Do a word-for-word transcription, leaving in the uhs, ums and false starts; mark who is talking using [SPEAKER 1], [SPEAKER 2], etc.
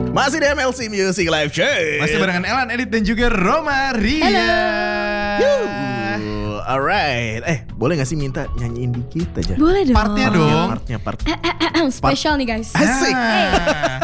[SPEAKER 1] Masih di M L C Music Live Show.
[SPEAKER 2] Masih barengan Elan, Edit dan juga Roma Ria.
[SPEAKER 1] Yuh, alright. Eh, boleh gak sih minta nyanyiin dikit aja?
[SPEAKER 3] Boleh dong.
[SPEAKER 2] Partnya dong.
[SPEAKER 1] Partnya, part.
[SPEAKER 3] Spesial nih guys.
[SPEAKER 1] Asik.
[SPEAKER 2] Ah.